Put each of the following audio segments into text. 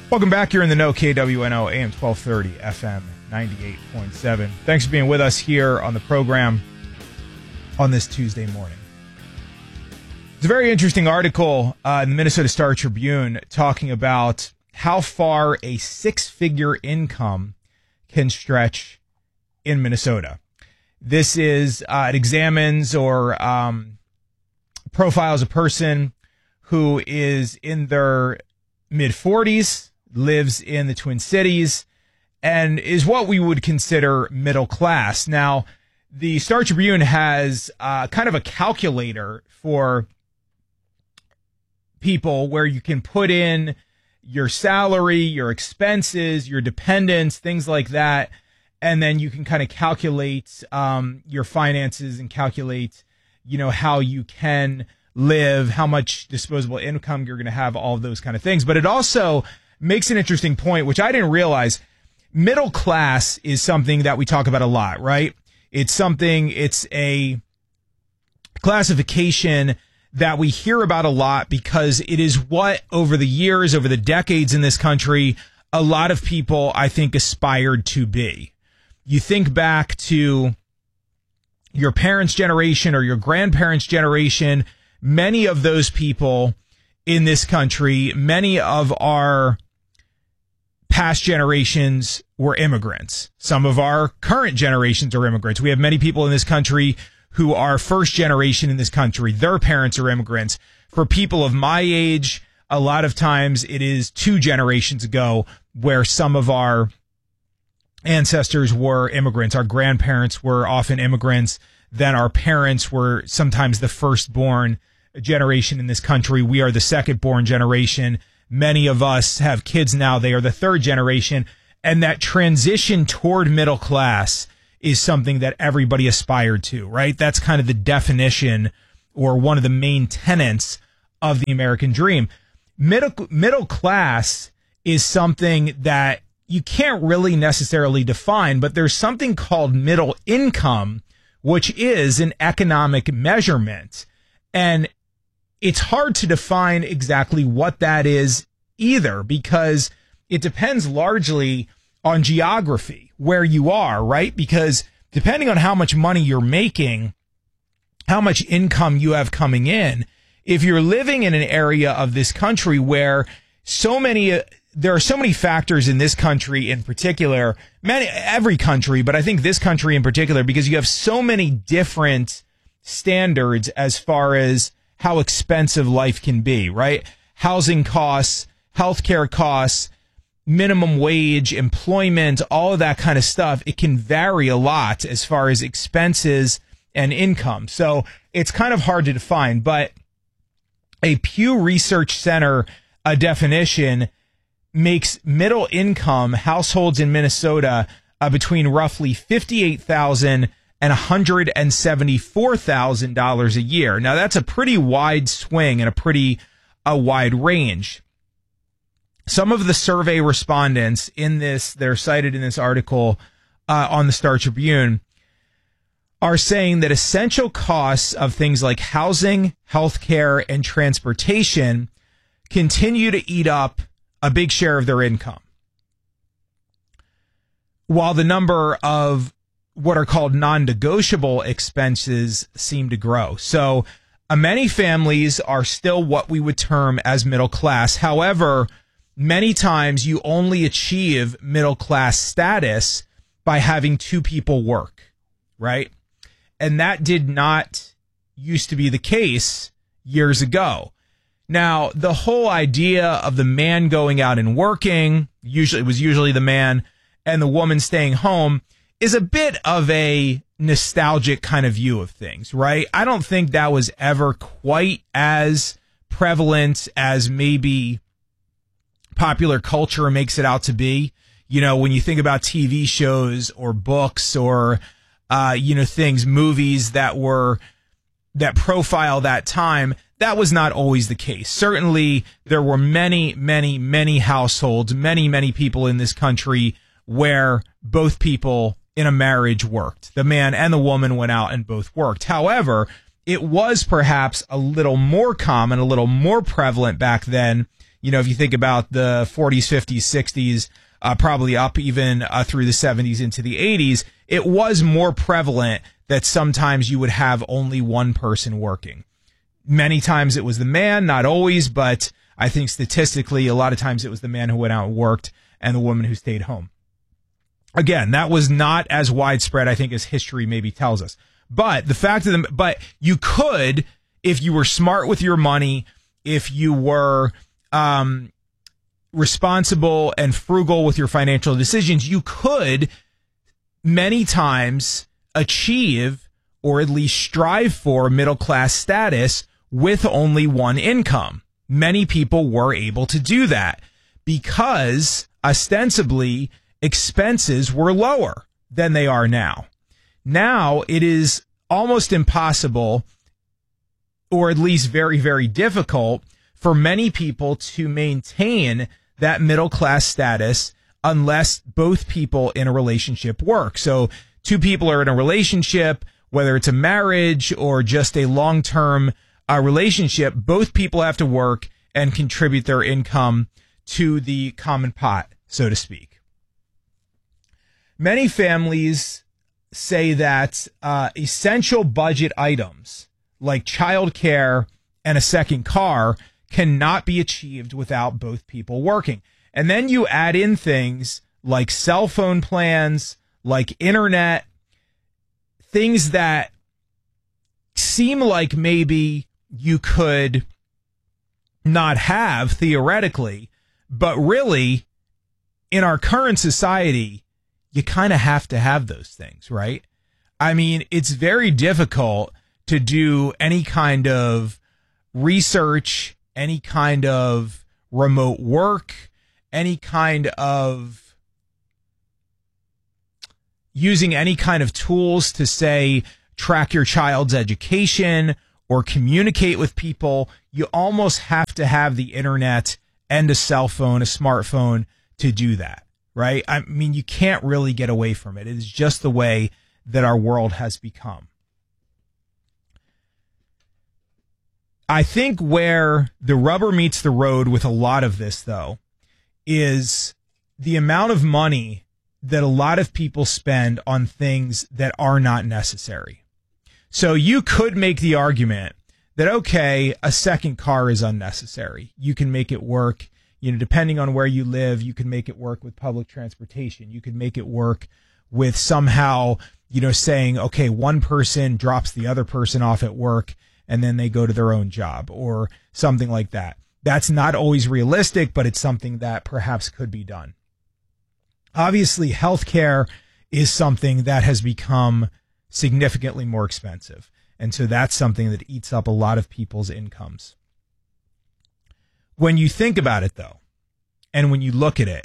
Welcome back. You're in the know, KWNO, AM 1230, FM 98.7. Thanks for being with us here on the program on this Tuesday morning. It's a very interesting article in the Minnesota Star Tribune talking about how far a six-figure income can stretch in Minnesota. This is, it examines or profiles a person who is in their mid-40s, lives in the Twin Cities, and is what we would consider middle class. Now, the Star Tribune has kind of a calculator for people where you can put in your salary, your expenses, your dependents, things like that, and then you can kind of calculate your finances and calculate, how you can live, how much disposable income you're going to have, all of those kind of things. But it also makes an interesting point, which I didn't realize. Middle class is something that we talk about a lot, right? It's a classification that we hear about a lot because it is what over the years, over the decades in this country, a lot of people, I think, aspired to be. You think back to your parents' generation or your grandparents' generation, many of those people in this country, many of our past generations were immigrants. Some of our current generations are immigrants. We have many people in this country who are first generation in this country. Their parents are immigrants. For people of my age, a lot of times it is two generations ago where some of our ancestors were immigrants. Our grandparents were often immigrants. Then our parents were sometimes the firstborn generation in this country. We are the second-born generation. Many of us have kids now. They are the third generation. And that transition toward middle class is something that everybody aspired to, right? That's kind of the definition or one of the main tenets of the American dream. Middle class is something that you can't really necessarily define, but there's something called middle income, which is an economic measurement. And it's hard to define exactly what that is either, because it depends largely on geography, where you are, right? Because depending on how much money you're making, how much income you have coming in, if you're living in an area of this country where there are so many factors in this country in particular, every country, but I think this country in particular, because you have so many different standards as far as how expensive life can be, right? Housing costs, healthcare costs, minimum wage, employment, all of that kind of stuff. It can vary a lot as far as expenses and income. So it's kind of hard to define, but a Pew Research Center definition makes middle income households in Minnesota between roughly $58,000 and $174,000 a year. Now, that's a pretty wide swing and a wide range. Some of the survey respondents in this, they're cited in this article on the Star Tribune, are saying that essential costs of things like housing, healthcare, and transportation continue to eat up a big share of their income, while the number of what are called non-negotiable expenses seem to grow. So many families are still what we would term as middle class. However, many times you only achieve middle class status by having two people work, right? And that did not used to be the case years ago. Now, the whole idea of the man going out and working, it was usually the man, and the woman staying home, is a bit of a nostalgic kind of view of things, right? I don't think that was ever quite as prevalent as maybe popular culture makes it out to be. When you think about TV shows or books or, things, movies that profile that time, that was not always the case. Certainly, there were many, many, many households, many, many people in this country where both people in a marriage worked. The man and the woman went out and both worked. However, it was perhaps a little more common, a little more prevalent back then if you think about the 40s, 50s, 60s, probably up even through the 70s into the 80s, it was more prevalent that sometimes you would have only one person working. Many times it was the man, not always, but I think statistically, a lot of times it was the man who went out and worked and the woman who stayed home. Again, that was not as widespread, I think, as history maybe tells us. But but you could, if you were smart with your money, if you were responsible and frugal with your financial decisions, you could many times achieve or at least strive for middle class status with only one income. Many people were able to do that because ostensibly expenses were lower than they are now. Now it is almost impossible, or at least very, very difficult, for many people to maintain that middle class status unless both people in a relationship work. So two people are in a relationship, whether it's a marriage or just a long-term relationship, both people have to work and contribute their income to the common pot, so to speak. Many families say that essential budget items like childcare and a second car cannot be achieved without both people working. And then you add in things like cell phone plans, like internet, things that seem like maybe you could not have theoretically, but really in our current society, you kind of have to have those things, right? I mean, it's very difficult to do any kind of research, any kind of remote work, any kind of using any kind of tools to, say, track your child's education or communicate with people. You almost have to have the internet and a cell phone, a smartphone to do that, right? I mean, you can't really get away from it. It is just the way that our world has become. I think where the rubber meets the road with a lot of this, though, is the amount of money that a lot of people spend on things that are not necessary. So you could make the argument that, okay, a second car is unnecessary. You can make it work, depending on where you live, you can make it work with public transportation. You can make it work with somehow, saying, okay, one person drops the other person off at work and then they go to their own job or something like that. That's not always realistic, but it's something that perhaps could be done. Obviously, healthcare is something that has become significantly more expensive. And so that's something that eats up a lot of people's incomes. When you think about it, though, and when you look at it,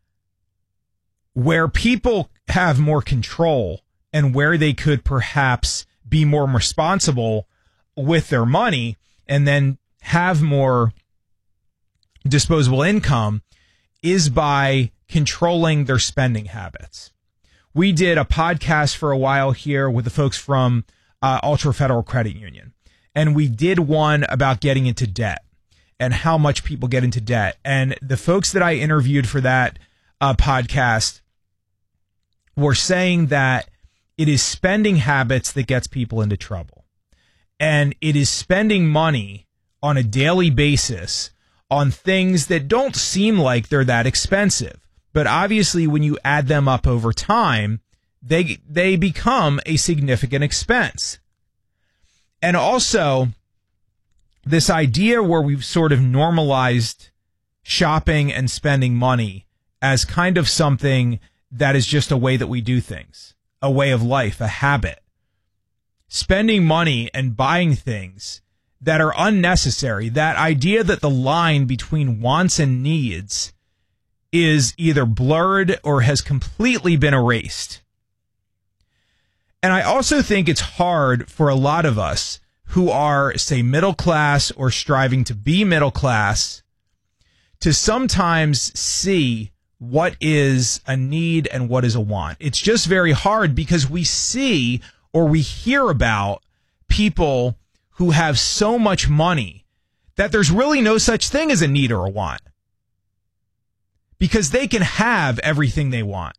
where people have more control and where they could perhaps be more responsible with their money and then have more disposable income is by controlling their spending habits. We did a podcast for a while here with the folks from Ultra Federal Credit Union, and we did one about getting into debt and how much people get into debt. And the folks that I interviewed for that podcast were saying that it is spending habits that gets people into trouble. And it is spending money on a daily basis on things that don't seem like they're that expensive. But obviously, when you add them up over time, they become a significant expense. And also, this idea where we've sort of normalized shopping and spending money as kind of something that is just a way that we do things, a way of life, a habit. Spending money and buying things that are unnecessary, that idea that the line between wants and needs is either blurred or has completely been erased. And I also think it's hard for a lot of us who are, say, middle class or striving to be middle class to sometimes see what is a need and what is a want. It's just very hard because we see or we hear about people who have so much money that there's really no such thing as a need or a want. because they can have everything they want.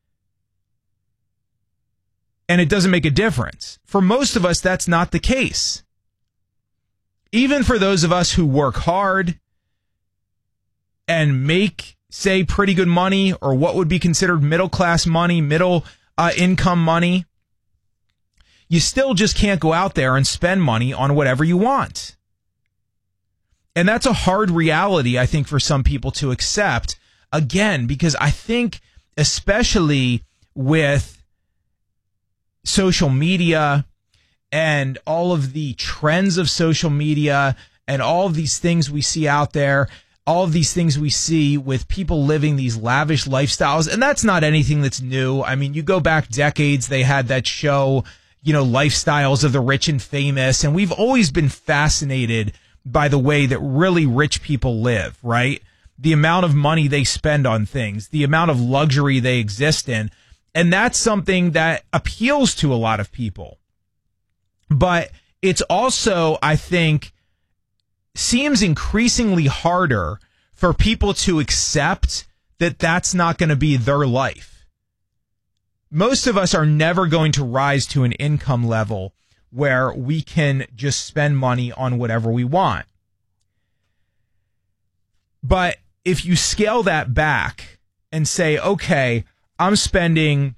And it doesn't make a difference. For most of us, that's not the case. Even for those of us who work hard and make, say, pretty good money, or what would be considered middle class money, middle income money, you still just can't go out there and spend money on whatever you want. And that's a hard reality, I think, for some people to accept. Again, because I think, especially with social media and all of the trends of social media and all of these things we see out there, all of these things we see with people living these lavish lifestyles, and that's not anything that's new. I mean, you go back decades, they had that show, Lifestyles of the Rich and Famous, and we've always been fascinated by the way that really rich people live, right? The amount of money they spend on things, the amount of luxury they exist in. And that's something that appeals to a lot of people. But it's also, I think, seems increasingly harder for people to accept that that's not going to be their life. Most of us are never going to rise to an income level where we can just spend money on whatever we want. But if you scale that back and say, okay, I'm spending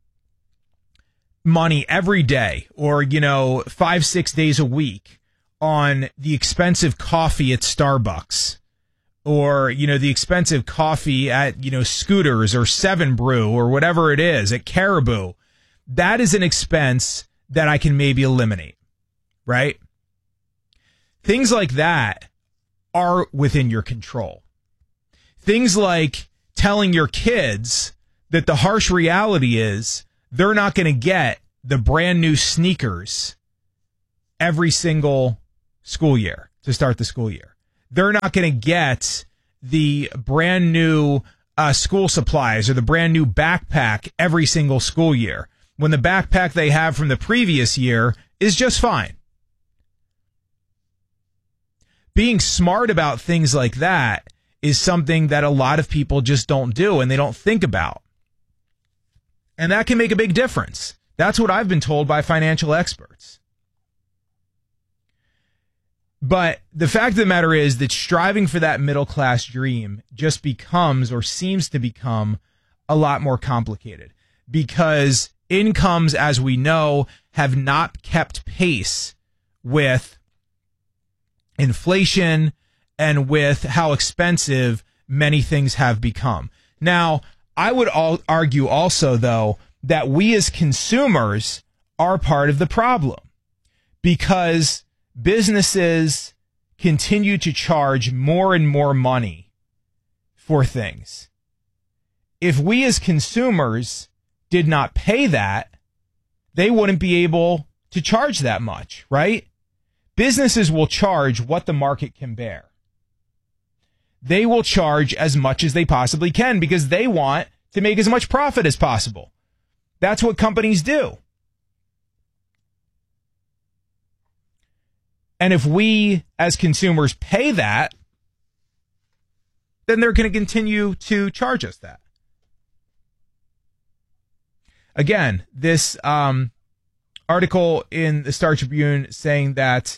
money every day or, 5-6 days a week on the expensive coffee at Starbucks or, the expensive coffee at, Scooters or Seven Brew or whatever it is at Caribou, that is an expense that I can maybe eliminate, right? Things like that are within your control. Things like telling your kids that the harsh reality is they're not going to get the brand new sneakers every single school year to start the school year. They're not going to get the brand new school supplies or the brand new backpack every single school year, when the backpack they have from the previous year is just fine. Being smart about things like that is something that a lot of people just don't do and they don't think about. And that can make a big difference. That's what I've been told by financial experts. But the fact of the matter is that striving for that middle class dream just becomes, or seems to become, a lot more complicated because incomes, as we know, have not kept pace with inflation and with how expensive many things have become. Now, I would argue also, though, that we as consumers are part of the problem because businesses continue to charge more and more money for things. If we as consumers did not pay that, they wouldn't be able to charge that much, right? Businesses will charge what the market can bear. They will charge as much as they possibly can because they want to make as much profit as possible. That's what companies do. And if we as consumers pay that, then they're going to continue to charge us that. Again, this article in the Star Tribune saying that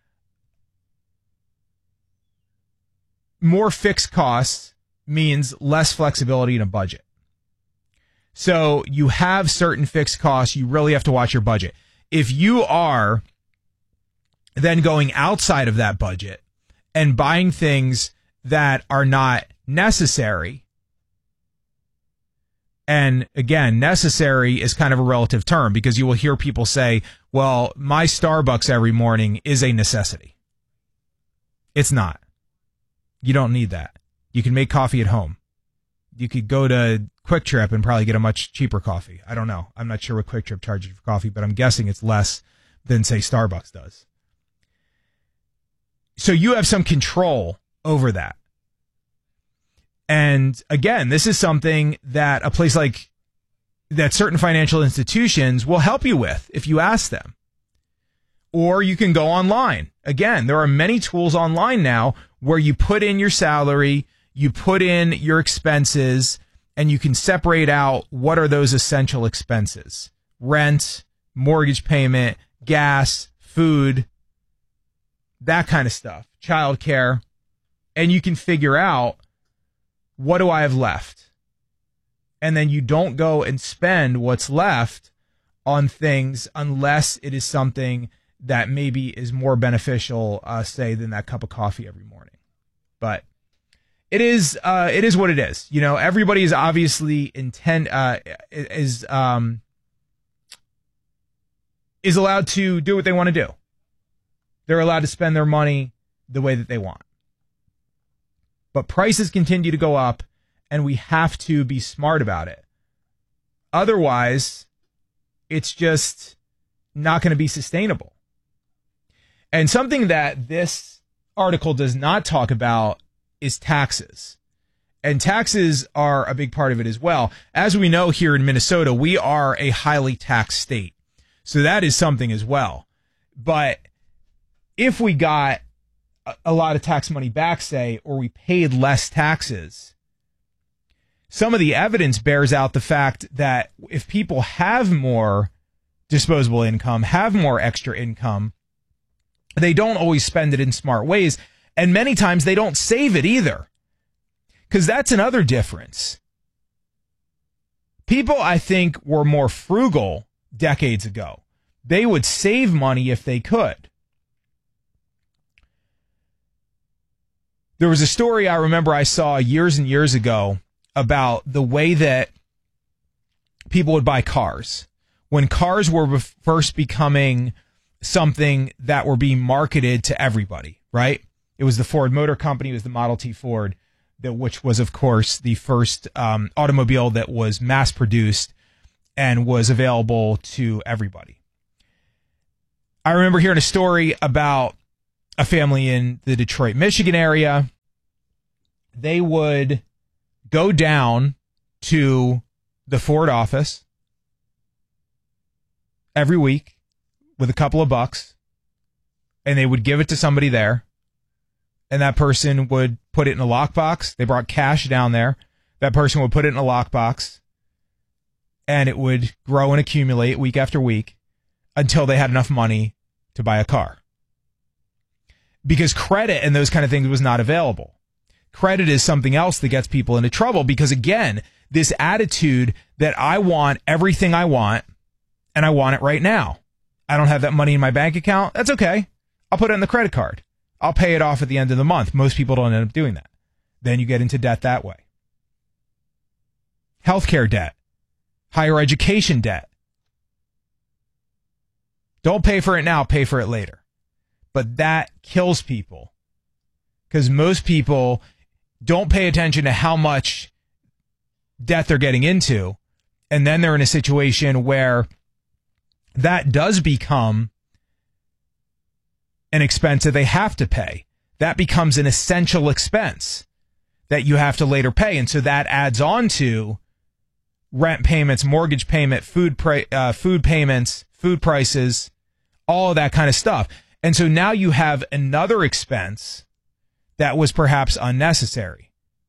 more fixed costs means less flexibility in a budget. So you have certain fixed costs. You really have to watch your budget. If you are then going outside of that budget and buying things that are not necessary, and again, necessary is kind of a relative term because you will hear people say, well, my Starbucks every morning is a necessity. It's not. You don't need that. You can make coffee at home. You could go to Quick Trip and probably get a much cheaper coffee. I don't know. I'm not sure what Quick Trip charges for coffee, but I'm guessing it's less than, say, Starbucks does. So you have some control over that. And again, this is something that a place like that, certain financial institutions will help you with if you ask them. Or you can go online. Again, there are many tools online now where you put in your salary, you put in your expenses, and you can separate out what are those essential expenses: rent, mortgage payment, gas, food, that kind of stuff, childcare. And you can figure out, what do I have left? And then you don't go and spend what's left on things unless it is something that maybe is more beneficial, say, than that cup of coffee every morning. But it is what it is. You know, everybody is obviously is allowed to do what they want to do. They're allowed to spend their money the way that they want. But prices continue to go up, and we have to be smart about it. Otherwise, it's just not going to be sustainable. And something that this article does not talk about is taxes. And taxes are a big part of it as well. As we know, here in Minnesota, we are a highly taxed state. So that is something as well. But if we got a lot of tax money back, say, or we paid less taxes, some of the evidence bears out the fact that if people have more disposable income, have more extra income, they don't always spend it in smart ways. And many times they don't save it either. Because that's another difference. People, I think, were more frugal decades ago. They would save money if they could. There was a story I remember I saw years and years ago about the way that people would buy cars. When cars were first becoming something that were being marketed to everybody, right? It was the Ford Motor Company, it was the Model T Ford, which was, of course, the first automobile that was mass-produced and was available to everybody. I remember hearing a story about a family in the Detroit, Michigan area. They would go down to the Ford office every week with a couple of bucks, and they would give it to somebody there, and that person would put it in a lockbox. They brought cash down there. That person would put it in a lockbox, and it would grow and accumulate week after week until they had enough money to buy a car. Because credit and those kind of things was not available. Credit is something else that gets people into trouble because, again, this attitude that I want everything I want and I want it right now. I don't have that money in my bank account. That's okay. I'll put it on the credit card. I'll pay it off at the end of the month. Most people don't end up doing that. Then you get into debt that way. Healthcare debt, higher education debt. Don't pay for it now, pay for it later. But that kills people because most people don't pay attention to how much debt they're getting into. And then they're in a situation where that does become an expense that they have to pay. That becomes an essential expense that you have to later pay. And so that adds on to rent payments, mortgage payment, food payments, food prices, all of that kind of stuff. And so now you have another expense that was perhaps unnecessary.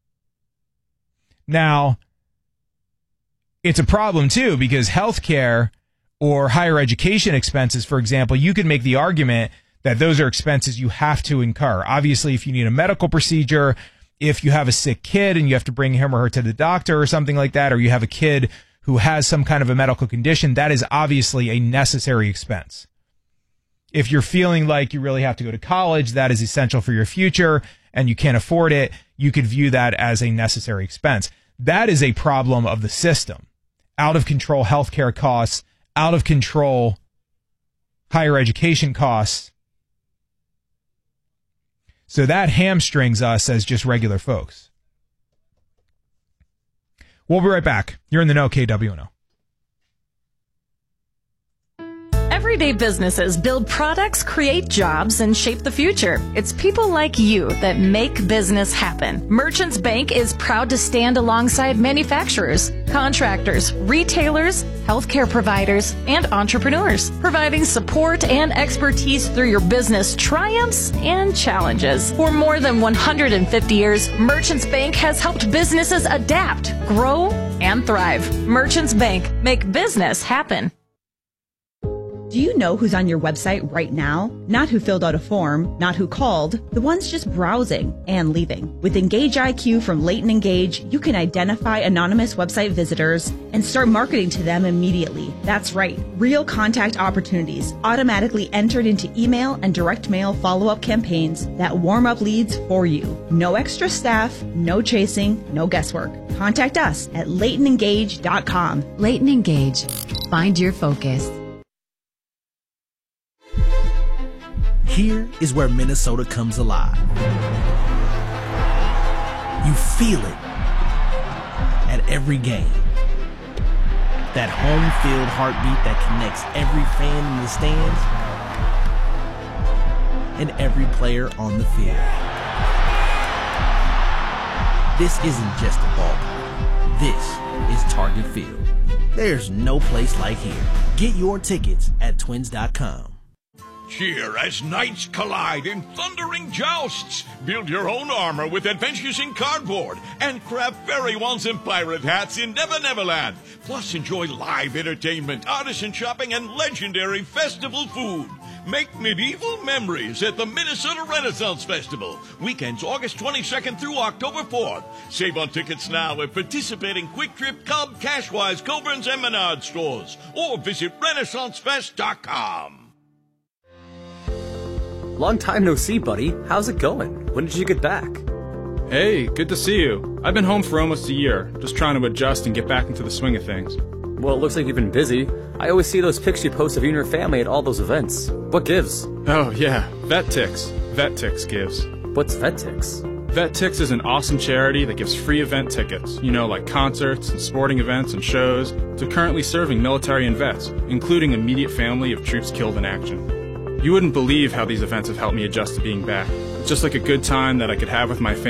Now, it's a problem too, because healthcare or higher education expenses, for example, you could make the argument that those are expenses you have to incur. Obviously, if you need a medical procedure, if you have a sick kid and you have to bring him or her to the doctor or something like that, or you have a kid who has some kind of a medical condition, that is obviously a necessary expense. If you're feeling like you really have to go to college, that is essential for your future, and you can't afford it, you could view that as a necessary expense. That is a problem of the system. Out of control healthcare costs, out of control higher education costs. So that hamstrings us as just regular folks. We'll be right back. You're in the know, KWNO. Everyday businesses build products, create jobs, and shape the future. It's people like you that make business happen. Merchants Bank is proud to stand alongside manufacturers, contractors, retailers, healthcare providers, and entrepreneurs, providing support and expertise through your business triumphs and challenges. For more than 150 years, Merchants Bank has helped businesses adapt, grow, and thrive. Merchants Bank, make business happen. Do you know who's on your website right now? Not who filled out a form, not who called, the ones just browsing and leaving. With Engage IQ from Leighton Engage, you can identify anonymous website visitors and start marketing to them immediately. That's right, real contact opportunities automatically entered into email and direct mail follow-up campaigns that warm up leads for you. No extra staff, no chasing, no guesswork. Contact us at LeightonEngage.com. Leighton Engage. Find your focus. Here is where Minnesota comes alive. You feel it at every game. That home field heartbeat that connects every fan in the stands and every player on the field. This isn't just a ballpark. This is Target Field. There's no place like here. Get your tickets at twins.com. Cheer as knights collide in thundering jousts. Build your own armor with Adventures in Cardboard and craft fairy wands and pirate hats in Never Neverland. Plus enjoy live entertainment, artisan shopping, and legendary festival food. Make medieval memories at the Minnesota Renaissance Festival. Weekends August 22nd through October 4th. Save on tickets now at participating Quick Trip, Cub, Cashwise, Coburn's, and Menard stores. Or visit RenaissanceFest.com. Long time no see, buddy. How's it going? When did you get back? Hey, good to see you. I've been home for almost a year, just trying to adjust and get back into the swing of things. Well, it looks like you've been busy. I always see those pics you post of you and your family at all those events. What gives? Oh, yeah, VetTix. VetTix gives. What's VetTix? VetTix is an awesome charity that gives free event tickets, like concerts and sporting events and shows, to currently serving military and vets, including immediate family of troops killed in action. You wouldn't believe how these events have helped me adjust to being back. It's just like a good time that I could have with my family.